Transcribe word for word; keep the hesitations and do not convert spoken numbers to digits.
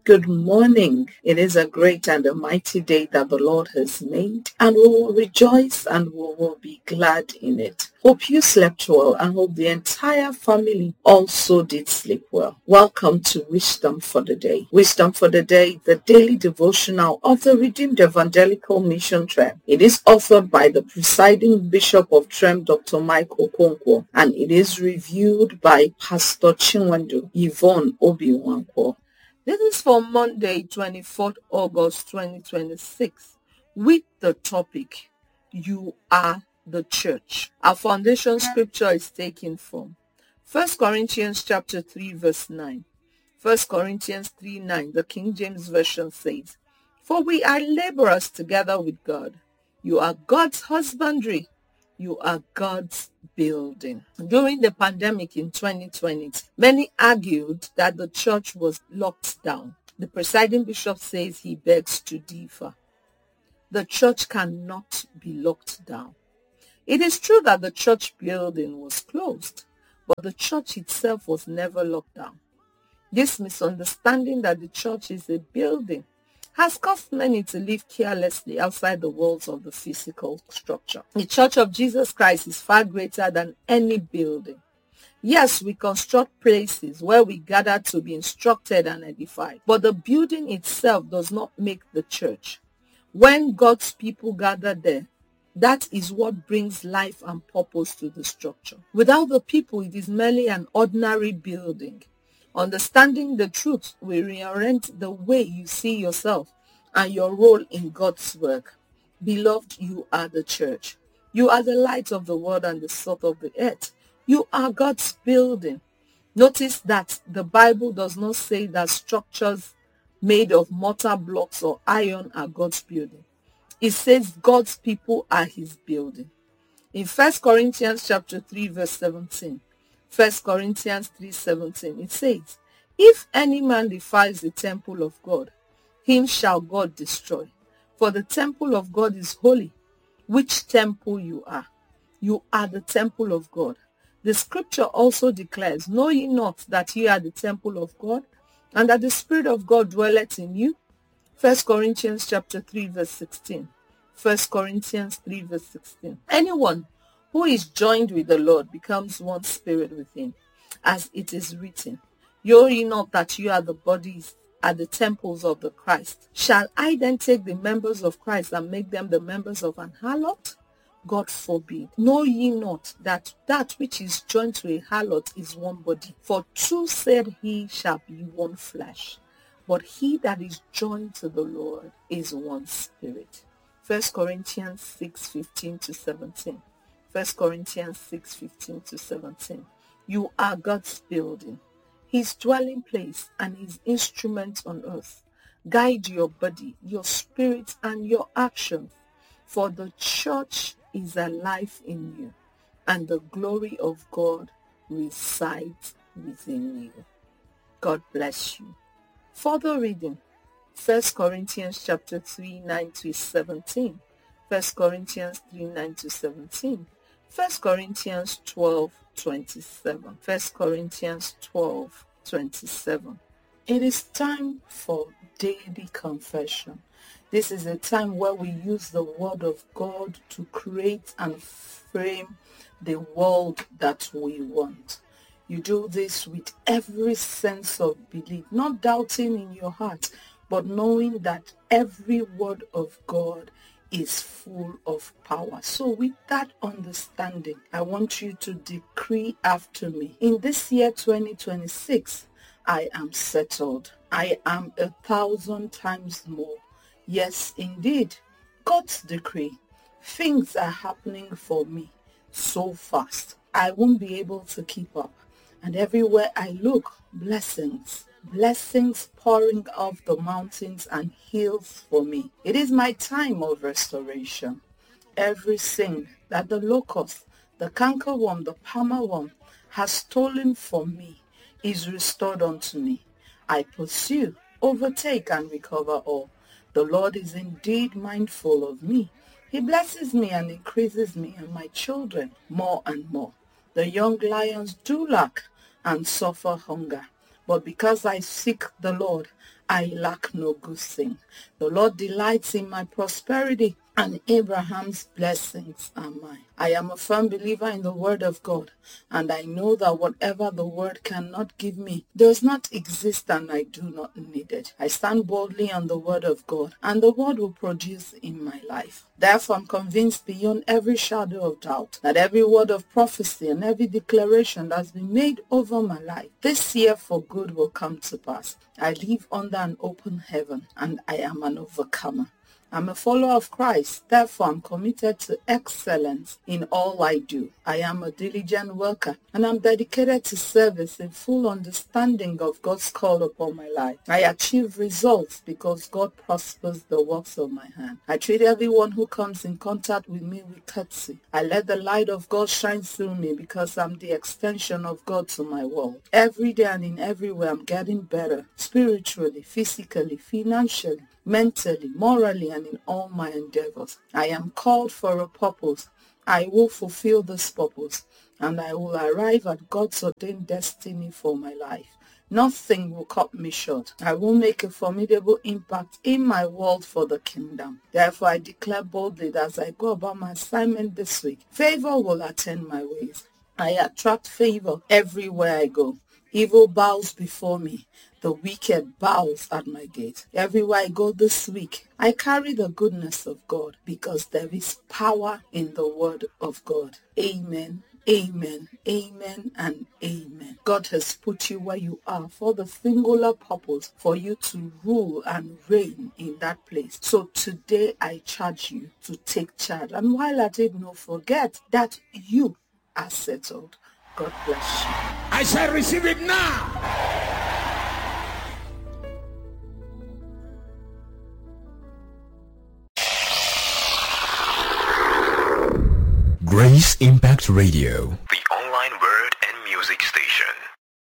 Good morning. It is a great and a mighty day that the Lord has made, and we will rejoice and we will be glad in it. Hope you slept well and hope the entire family also did sleep well. Welcome to Wisdom for the Day. Wisdom for the Day, the daily devotional of the Redeemed Evangelical Mission Trem. It is authored by the presiding Bishop of Trem, Doctor Mike Okonkwo, and it is reviewed by Pastor Chinwendu Yvonne Obi-Nwankwo. This is for Monday, twenty-fourth August twenty twenty-six, with the topic, You Are the Church. Our foundation scripture is taken from First Corinthians chapter three, verse nine. First Corinthians three nine, the King James Version says, For we are laborers together with God. You are God's husbandry. You are God's building. During the pandemic in twenty twenty, many argued that the church was locked down. The presiding bishop says he begs to differ. The church cannot be locked down. It is true that the church building was closed, but the church itself was never locked down. This misunderstanding that the church is a building has caused many to live carelessly outside the walls of the physical structure. The Church of Jesus Christ is far greater than any building. Yes, we construct places where we gather to be instructed and edified, but the building itself does not make the church. When God's people gather there, that is what brings life and purpose to the structure. Without the people, it is merely an ordinary building. Understanding the truth will reorient the way you see yourself and your role in God's work. Beloved, you are the church. You are the light of the world and the salt of the earth. You are God's building. Notice that the Bible does not say that structures made of mortar blocks or iron are God's building. It says God's people are his building. In First Corinthians chapter three, verse seventeen, First Corinthians three seventeen, it says, If any man defiles the temple of God, him shall God destroy. For the temple of God is holy. Which temple you are? You are the temple of God. The scripture also declares, Know ye not that ye are the temple of God, and that the Spirit of God dwelleth in you? First Corinthians chapter three, verse sixteen. First Corinthians three, verse sixteen. Anyone who is joined with the Lord becomes one spirit with him, as it is written, Know ye not that you are the bodies, are the temples of the Christ? Shall I then take the members of Christ and make them the members of an harlot? God forbid. Know ye not that that which is joined to a harlot is one body? For two, said he, shall be one flesh. But he that is joined to the Lord is one spirit. First Corinthians six fifteen to seventeen. First Corinthians six fifteen to seventeen. You are God's building, his dwelling place and his instrument on earth. Guide your body, your spirit, and your actions, for the church is alive in you, and the glory of God resides within you. God bless you. Further reading, First Corinthians chapter three, nine to seventeen. First Corinthians three, nine to seventeen. First Corinthians twelve, twenty-seven. First Corinthians twelve, twenty-seven. It is time for daily confession. This is a time where we use the word of God to create and frame the world that we want. You do this with every sense of belief, not doubting in your heart, but knowing that every word of God is full of power. So with that understanding, I want you to decree after me. In this year twenty twenty-six, I am settled. I am a thousand times more. Yes, indeed, God's decree. Things are happening for me so fast. I won't be able to keep up. And everywhere I look, blessings. Blessings pouring off the mountains and hills for me. It is my time of restoration. Everything that the locust, the cankerworm, the palmerworm has stolen from me is restored unto me. I pursue, overtake, and recover all. The Lord is indeed mindful of me. He blesses me and increases me and my children more and more. The young lions do lack and suffer hunger, But because I seek the Lord, I lack no good thing. The Lord delights in my prosperity, and Abraham's blessings are mine. I am a firm believer in the word of God, and I know that whatever the word cannot give me does not exist, and I do not need it. I stand boldly on the word of God, and the word will produce in my life. Therefore, I'm convinced beyond every shadow of doubt that every word of prophecy and every declaration that's been made over my life this year for good will come to pass. I live under an open heaven, and I am an overcomer. I'm a follower of Christ, therefore I'm committed to excellence in all I do. I am a diligent worker, and I'm dedicated to service in full understanding of God's call upon my life. I achieve results because God prospers the works of my hand. I treat everyone who comes in contact with me with courtesy. I let the light of God shine through me because I'm the extension of God to my world. Every day and in every way I'm getting better, spiritually, physically, financially, mentally, morally, and in all my endeavors. I am called for a purpose. I will fulfill this purpose, and I will arrive at God's ordained destiny for my life. Nothing will cut me short. I will make a formidable impact in my world for the kingdom. Therefore, I declare boldly that as I go about my assignment this week, favor will attend my ways. I attract favor everywhere I go. Evil bows before me. The wicked bows at my gate. Everywhere I go this week, I carry the goodness of God because there is power in the word of God. Amen, amen, amen, and amen. God has put you where you are for the singular purpose for you to rule and reign in that place. So today I charge you to take charge. And while at it, no forget that you are settled. God bless you. I shall receive it now. Grace Impact Radio. The